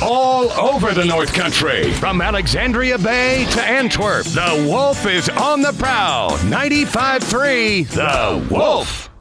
all over the North Country. From Alexandria Bay to Antwerp, the Wolf is on the prowl. 95.3 The Wolf.